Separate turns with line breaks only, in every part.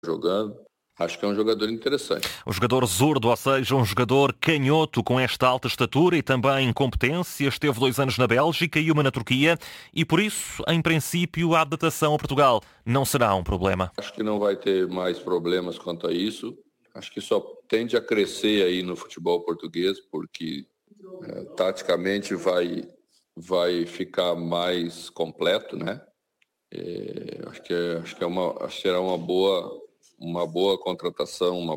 jogando. Acho que é um jogador interessante.
O jogador zurdo, ou seja, um jogador canhoto com esta alta estatura e também competência, esteve 2 anos na Bélgica e 1 na Turquia e por isso, em princípio, a adaptação a Portugal não será um problema.
Acho que não vai ter mais problemas quanto a isso. Acho que só tende a crescer aí no futebol português, porque taticamente vai ficar mais completo, né? Acho que será uma boa contratação, uma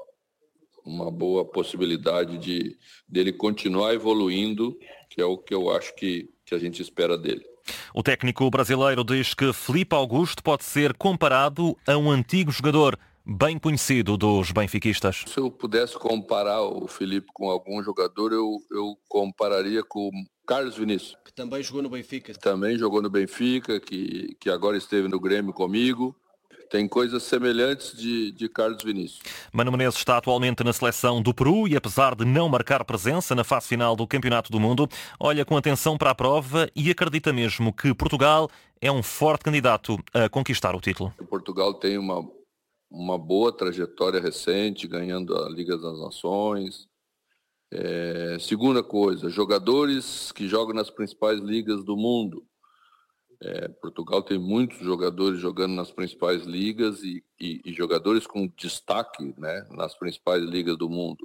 boa possibilidade dele continuar evoluindo, que é o que eu acho que a gente espera dele.
O técnico brasileiro diz que Filipe Augusto pode ser comparado a um antigo jogador bem conhecido dos benfiquistas.
Se eu pudesse comparar o Filipe com algum jogador, eu compararia com Carlos Vinícius.
Que também jogou no Benfica.
Também jogou no Benfica, que agora esteve no Grêmio comigo. Tem coisas semelhantes de Carlos Vinícius.
Mano Menezes está atualmente na seleção do Peru e, apesar de não marcar presença na fase final do Campeonato do Mundo, olha com atenção para a prova e acredita mesmo que Portugal é um forte candidato a conquistar o título.
Portugal tem uma boa trajetória recente, ganhando a Liga das Nações. Segunda coisa, jogadores que jogam nas principais ligas do mundo. Portugal tem muitos jogadores jogando nas principais ligas e jogadores com destaque, né, nas principais ligas do mundo.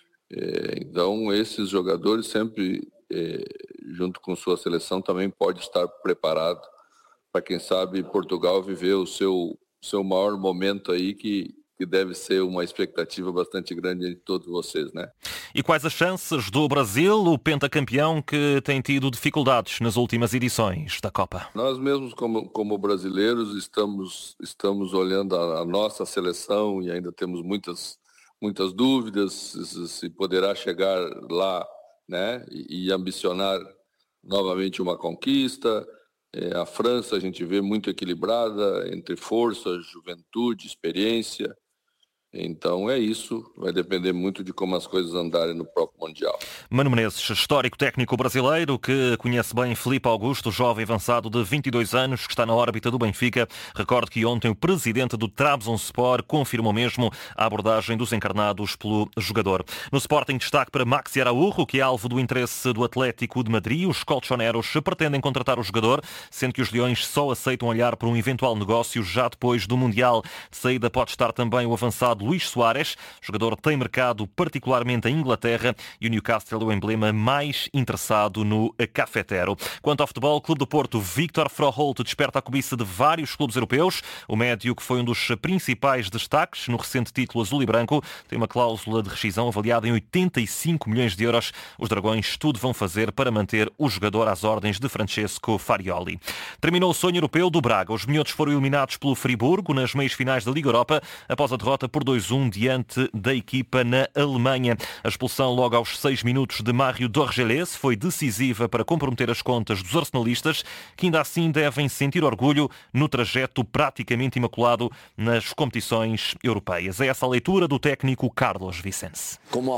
Então, esses jogadores sempre, junto com sua seleção, também pode estar preparado para, quem sabe, Portugal viver o seu maior momento aí, que deve ser uma expectativa bastante grande de todos vocês, né?
E quais as chances do Brasil, o pentacampeão que tem tido dificuldades nas últimas edições da Copa?
Nós mesmos, como brasileiros, estamos olhando a nossa seleção e ainda temos muitas dúvidas se poderá chegar lá, né? E ambicionar novamente uma conquista. A França a gente vê muito equilibrada entre força, juventude, experiência. Então é isso, vai depender muito de como as coisas andarem no próprio Mundial.
Mano Menezes, histórico técnico brasileiro que conhece bem Filipe Augusto, jovem avançado de 22 anos que está na órbita do Benfica. Recordo que ontem o presidente do Trabzonspor confirmou mesmo a abordagem dos encarnados pelo jogador. No Sporting, destaque para Maxi Araújo, que é alvo do interesse do Atlético de Madrid. Os colchoneros pretendem contratar o jogador, sendo que os leões só aceitam olhar para um eventual negócio já depois do Mundial. De saída pode estar também o avançado Luís Soares. O jogador tem mercado particularmente em Inglaterra e o Newcastle é o emblema mais interessado no cafetero. Quanto ao futebol, o Clube do Porto, Victor Froholt desperta a cobiça de vários clubes europeus. O médio, que foi um dos principais destaques no recente título azul e branco, tem uma cláusula de rescisão avaliada em 85 milhões de euros. Os dragões tudo vão fazer para manter o jogador às ordens de Francesco Farioli. Terminou o sonho europeu do Braga. Os minhotos foram eliminados pelo Friburgo nas meias finais da Liga Europa após a derrota por 2-1 diante da equipa na Alemanha. A expulsão logo aos 6 minutos de Mário Dorgelès foi decisiva para comprometer as contas dos arsenalistas, que ainda assim devem sentir orgulho no trajeto praticamente imaculado nas competições europeias. É essa a leitura do técnico Carlos Vicente.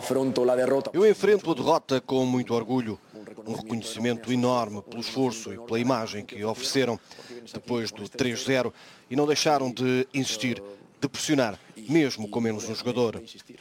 Eu enfrento a derrota com muito orgulho. Um reconhecimento enorme pelo esforço e pela imagem que ofereceram depois do 3-0 e não deixaram de insistir, de pressionar, mesmo com menos um jogador.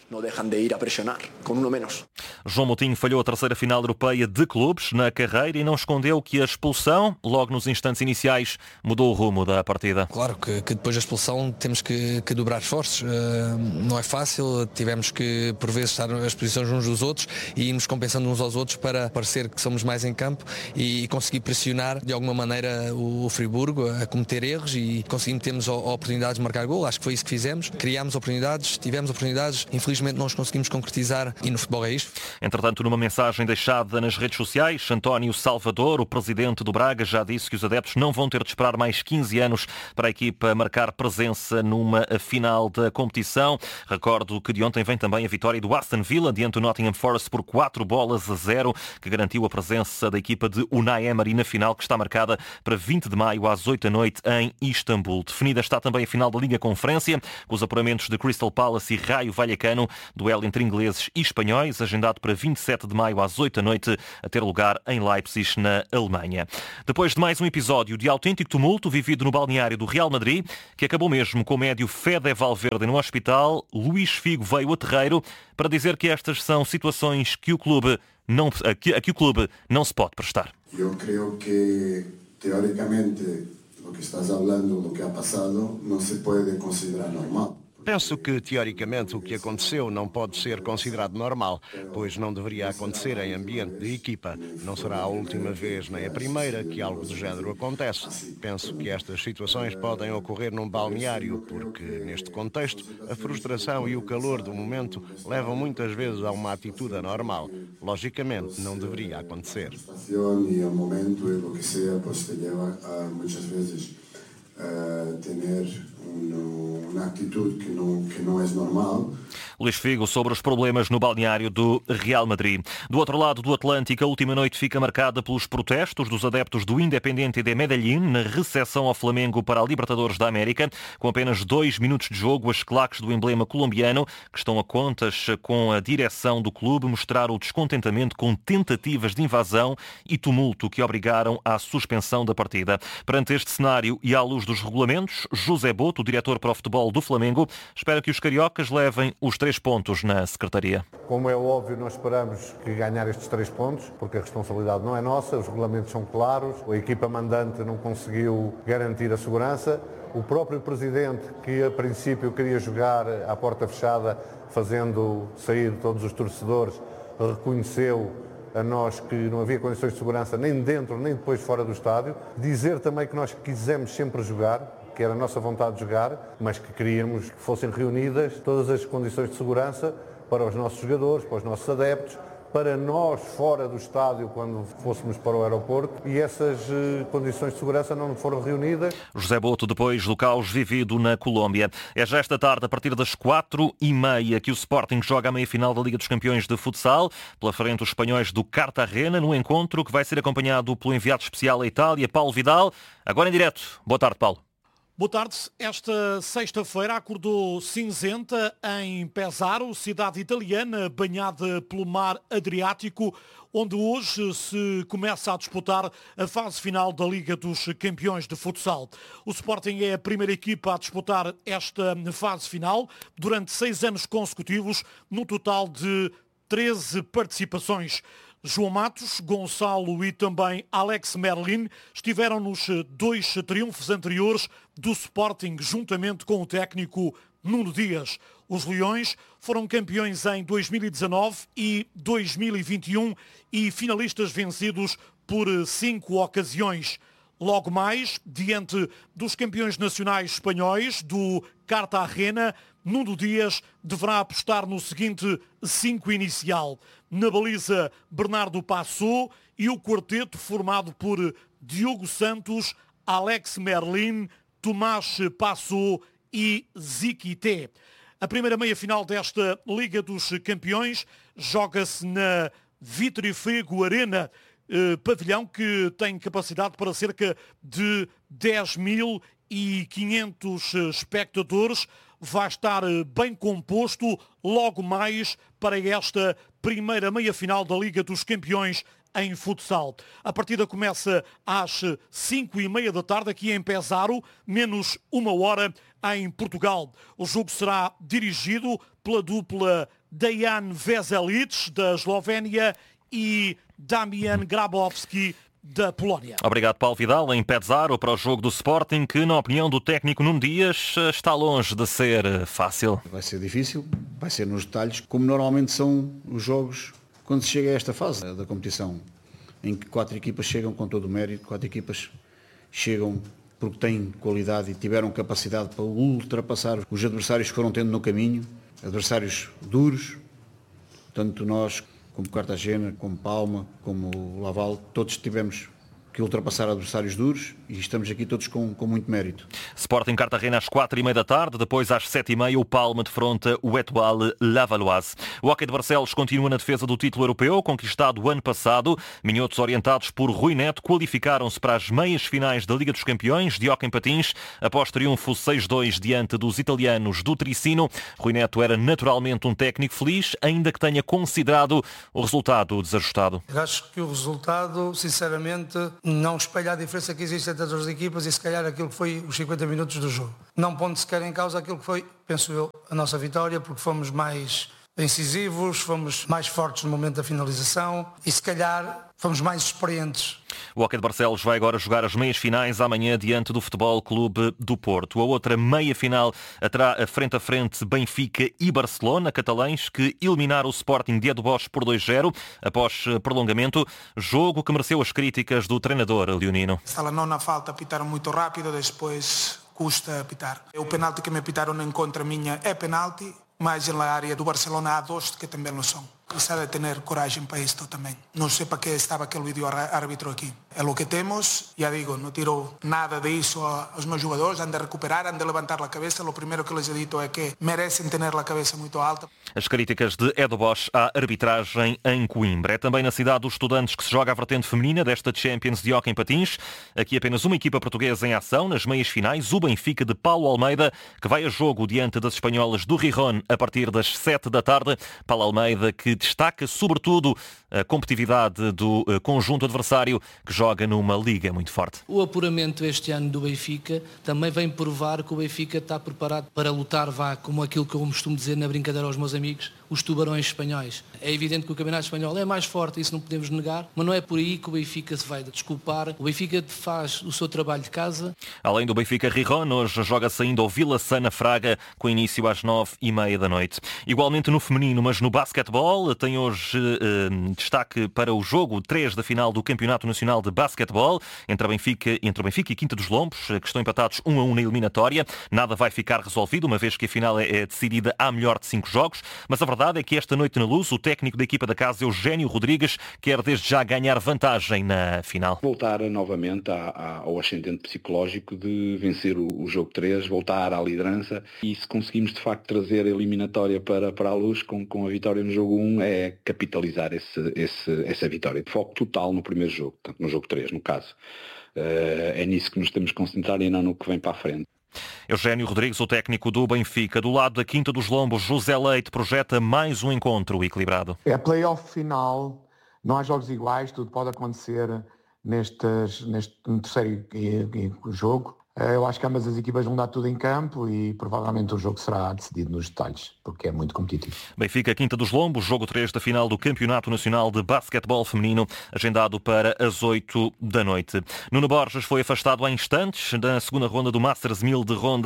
João Moutinho falhou a terceira final europeia de clubes na carreira e não escondeu que a expulsão, logo nos instantes iniciais, mudou o rumo da partida.
Claro que depois da expulsão temos que dobrar esforços. Não é fácil, tivemos que por vezes estar as posições uns dos outros e irmos compensando uns aos outros para parecer que somos mais em campo e conseguir pressionar de alguma maneira o Friburgo a cometer erros e conseguimos termos oportunidades de marcar gol. Acho que foi isso que fizemos. Criámos oportunidades, tivemos oportunidades, infelizmente não os conseguimos concretizar e no futebol é isto.
Entretanto, numa mensagem deixada nas redes sociais, António Salvador, o presidente do Braga, já disse que os adeptos não vão ter de esperar mais 15 anos para a equipa marcar presença numa final da competição. Recordo que de ontem vem também a vitória do Aston Villa diante do Nottingham Forest por 4-0, que garantiu a presença da equipa de Unai Emery na final, que está marcada para 20 de maio às 8 da noite em Istambul. Definida está também a final da Liga Conferência, com os apuramentos enfrentamentos de Crystal Palace e Raio Vallecano, duelo entre ingleses e espanhóis, agendado para 27 de maio às 8 da noite, a ter lugar em Leipzig, na Alemanha. Depois de mais um episódio de autêntico tumulto vivido no balneário do Real Madrid, que acabou mesmo com o médio Fede Valverde no hospital, Luís Figo veio a terreiro para dizer que estas são situações que o clube não se pode prestar.
Eu creio que, teoricamente, o que estás falando, o que ha passado, não se pode considerar normal.
Penso que, teoricamente, o que aconteceu não pode ser considerado normal, pois não deveria acontecer em ambiente de equipa. Não será a última vez nem a primeira que algo do género acontece. Penso que estas situações podem ocorrer num balneário, porque, neste contexto, a frustração e o calor do momento levam muitas vezes a uma atitude anormal. Logicamente, não deveria acontecer.
A frustração e o momento e o que seja, te leva a, muitas vezes, ter uma atitude que não é normal.
Luís Figo sobre os problemas no balneário do Real Madrid. Do outro lado do Atlântico, a última noite fica marcada pelos protestos dos adeptos do Independiente de Medellín na recepção ao Flamengo para a Libertadores da América. Com apenas 2 minutos de jogo, as claques do emblema colombiano, que estão a contas com a direção do clube, mostraram o descontentamento com tentativas de invasão e tumulto que obrigaram à suspensão da partida. Perante este cenário e à luz dos regulamentos, José Boto, o diretor para o futebol do Flamengo, espera que os cariocas levem os 3 pontos na secretaria.
Como é óbvio, nós esperamos que ganhar estes 3 pontos, porque a responsabilidade não é nossa, os regulamentos são claros, a equipa mandante não conseguiu garantir a segurança, o próprio presidente, que a princípio queria jogar à porta fechada, fazendo sair todos os torcedores, reconheceu a nós que não havia condições de segurança nem dentro nem depois fora do estádio. Dizer também que nós quisemos sempre jogar, que era a nossa vontade de jogar, mas que queríamos que fossem reunidas todas as condições de segurança para os nossos jogadores, para os nossos adeptos, para nós fora do estádio quando fôssemos para o aeroporto, e essas condições de segurança não foram reunidas.
José Boto, depois do caos vivido na Colômbia. É já esta tarde, a partir das 4h30, que o Sporting joga a meia-final da Liga dos Campeões de Futsal. Pela frente, os espanhóis do Cartagena, no encontro que vai ser acompanhado pelo enviado especial à Itália, Paulo Vidal. Agora em direto. Boa tarde, Paulo.
Boa tarde. Esta sexta-feira acordou cinzenta em Pesaro, cidade italiana banhada pelo mar Adriático, onde hoje se começa a disputar a fase final da Liga dos Campeões de Futsal. O Sporting é a primeira equipa a disputar esta fase final durante 6 anos consecutivos, no total de 13 participações. João Matos, Gonçalo e também Alex Merlin estiveram nos 2 triunfos anteriores do Sporting, juntamente com o técnico Nuno Dias. Os Leões foram campeões em 2019 e 2021 e finalistas vencidos por 5 ocasiões. Logo mais, diante dos campeões nacionais espanhóis do Cartagena, Nuno Dias deverá apostar no seguinte 5 inicial. Na baliza, Bernardo Passou e o quarteto formado por Diogo Santos, Alex Merlin, Tomás Passou e Ziquité. A primeira meia-final desta Liga dos Campeões joga-se na Vitrifego Arena, pavilhão que tem capacidade para cerca de 10.500 espectadores. Vai estar bem composto logo mais para esta primeira meia-final da Liga dos Campeões em futsal. A partida começa às 5h30 da tarde aqui em Pesaro, menos 1 hora em Portugal. O jogo será dirigido pela dupla Dejan Veselic, da Eslovénia, e Damian Grabowski, da Polónia.
Obrigado, Paulo Vidal. Em Pesaro, para o jogo do Sporting, que, na opinião do técnico Nuno Dias, está longe de ser fácil.
Vai ser difícil, vai ser nos detalhes, como normalmente são os jogos quando se chega a esta fase da competição, em que 4 equipas chegam com todo o mérito, 4 equipas chegam porque têm qualidade e tiveram capacidade para ultrapassar os adversários que foram tendo no caminho, adversários duros, tanto nós como Cartagena, como Palma, como Laval, todos tivemos que ultrapassar adversários duros e estamos aqui todos com muito mérito.
Sporting Cartagena às 4h30 da tarde, depois às 7h30 o Palma defronta o Étoile Lavalloise. O Hockey de Barcelos continua na defesa do título europeu, conquistado o ano passado. Minhotos orientados por Rui Neto qualificaram-se para as meias finais da Liga dos Campeões de hóquei em patins, após triunfo 6-2 diante dos italianos do Tricino. Rui Neto era naturalmente um técnico feliz, ainda que tenha considerado o resultado desajustado.
Eu acho que o resultado, sinceramente, não espelha a diferença que existe entre as duas equipas e se calhar aquilo que foi os 50 minutos do jogo. Não pondo sequer em causa aquilo que foi, penso eu, a nossa vitória, porque fomos mais incisivos, fomos mais fortes no momento da finalização e se calhar fomos mais experientes.
O Hockey de Barcelos vai agora jogar as meias finais amanhã diante do Futebol Clube do Porto. A outra meia final terá frente a frente Benfica e Barcelona, catalães que eliminaram o Sporting de Edo-Bosch por 2-0 após prolongamento, jogo que mereceu as críticas do treinador leonino.
Ela não na falta apitaram muito rápido, depois custa apitar. O penalti que me apitaram em contra minha é penalti, mas na área do Barcelona há dois que também não são. Precisa de ter coragem para isto também. Não sei para que estava aquele vídeo árbitro aqui. É o que temos, já digo, não tiro nada disso aos meus jogadores, han de recuperar, han de levantar a cabeça. O primeiro que lhes he dito é que merecem ter a cabeça muito alta.
As críticas de Edo-Bosch à arbitragem em Coimbra. É também na cidade dos Estudantes que se joga a vertente feminina desta Champions de hóquei em patins. Aqui apenas uma equipa portuguesa em ação nas meias finais, o Benfica de Paulo Almeida, que vai a jogo diante das espanholas do Gijón a partir das 7 da tarde. Paulo Almeida que destaca sobretudo a competitividade do conjunto adversário que joga numa liga muito forte.
O apuramento este ano do Benfica também vem provar que o Benfica está preparado para lutar, como aquilo que eu costumo dizer na brincadeira aos meus amigos, os tubarões espanhóis. É evidente que o Campeonato Espanhol é mais forte, isso não podemos negar, mas não é por aí que o Benfica se vai desculpar. O Benfica faz o seu trabalho de casa.
Além do Benfica Gijón, hoje joga-se ainda o Vila Sana Fraga, com início às 9h30 da noite. Igualmente no feminino, mas no basquetebol, tem hoje destaque para o jogo 3 da final do Campeonato Nacional de Basquetebol entre o Benfica e Quinta dos Lombos, que estão empatados 1-1 na eliminatória. Nada vai ficar resolvido, uma vez que a final é decidida à melhor de 5 jogos, mas a verdade é que esta noite na Luz, o técnico da equipa da casa, Eugénio Rodrigues, quer desde já ganhar vantagem na final.
Voltar novamente ao ascendente psicológico de vencer o jogo 3, voltar à liderança, e se conseguimos de facto trazer a eliminatória para a Luz com a vitória no jogo 1, é capitalizar essa vitória. Foco total no primeiro jogo, portanto, no jogo 3, no caso. É nisso que nos temos que concentrar e não no que vem para a frente.
Eugénio Rodrigues, o técnico do Benfica. Do lado da Quinta dos Lombos, José Leite projeta mais um encontro equilibrado.
É a play-off final, não há jogos iguais, tudo pode acontecer neste terceiro jogo. Eu acho que ambas as equipas vão dar tudo em campo e provavelmente o jogo será decidido nos detalhes, porque é muito competitivo.
Benfica Quinta dos Lombos, jogo 3 da final do Campeonato Nacional de Basquetebol Feminino, agendado para as 8 da noite. Nuno Borges foi afastado há instantes da segunda ronda do Masters 1000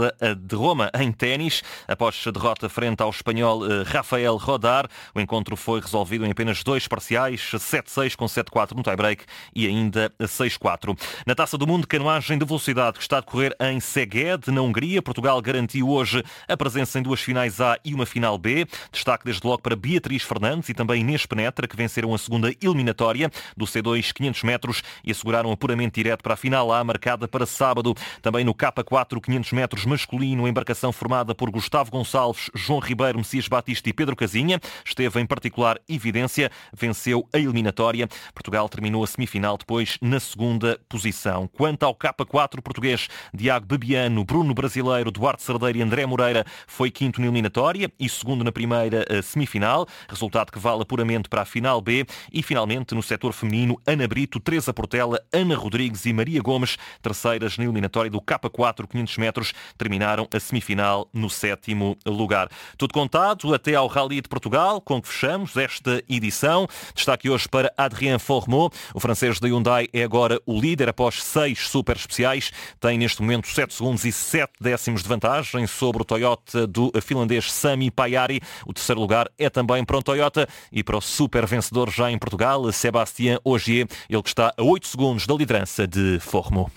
de Roma em ténis, após a derrota frente ao espanhol Rafael Rodar. O encontro foi resolvido em apenas 2 parciais, 7-6 com 7-4 no tie-break e ainda 6-4. Na Taça do Mundo de Canoagem de Velocidade, que está a decorrer em Szeged, na Hungria, Portugal garantiu hoje a presença em 2 finais A e uma final B. Destaque desde logo para Beatriz Fernandes e também Inês Penetra, que venceram a segunda eliminatória do C2 500 metros e asseguraram apuramento direto para a final A, marcada para sábado. Também no K4 500 metros masculino, a embarcação formada por Gustavo Gonçalves, João Ribeiro, Messias Batista e Pedro Casinha esteve em particular evidência, venceu a eliminatória. Portugal terminou a semifinal depois na segunda posição. Quanto ao K4 português, Diago Bebiano, Bruno Brasileiro, Duarte Cerdeiro e André Moreira foi quinto na eliminatória e segundo na primeira semifinal, resultado que vale apuramento para a final B. E finalmente no setor feminino, Ana Brito, Teresa Portela, Ana Rodrigues e Maria Gomes, terceiras na eliminatória do K4 500 metros, terminaram a semifinal no 7º lugar. Tudo contado até ao Rally de Portugal, com que fechamos esta edição. Destaque hoje para Adrien Formeau, o francês da Hyundai é agora o líder após 6 super especiais, tem neste momento 7 segundos e 7 décimos de vantagem sobre o Toyota do finlandês Sami Pajari. O terceiro lugar é também para o Toyota e para o super vencedor já em Portugal, Sébastien Ogier, ele que está a 8 segundos da liderança de Formeau.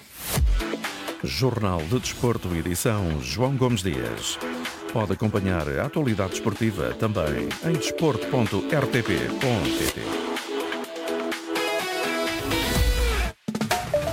Jornal de Desporto, edição João Gomes Dias. Pode acompanhar a atualidade desportiva também em desporto.rtp.pt.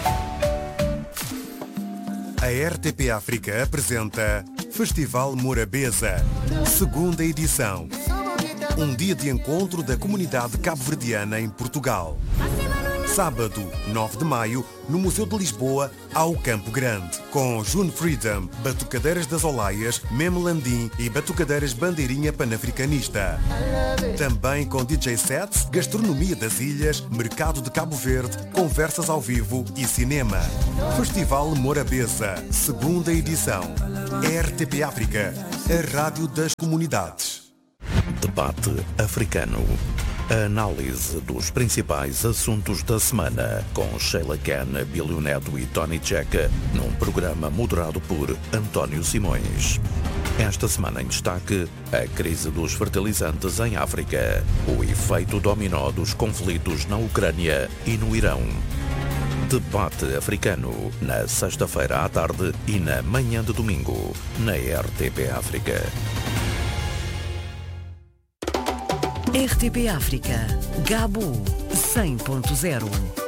A RTP África apresenta Festival Morabeza, segunda edição. Um dia de encontro da comunidade cabo-verdiana em Portugal. Sábado, 9 de maio, no Museu de Lisboa, ao Campo Grande, com June Freedom, Batucadeiras das Olaias, Mem Landim e Batucadeiras Bandeirinha Panafricanista. Também com DJ sets, gastronomia das ilhas, mercado de Cabo Verde, conversas ao vivo e cinema. Festival Morabeza, segunda edição. RTP África, a rádio das comunidades.
Debate africano. A análise dos principais assuntos da semana com Sheila Ken, Bílio Neto e Tony Checa, num programa moderado por António Simões. Esta semana em destaque, a crise dos fertilizantes em África, o efeito dominó dos conflitos na Ucrânia e no Irão. Debate africano, na sexta-feira à tarde e na manhã de domingo, na RTP África.
RTP África, Gabo 100.0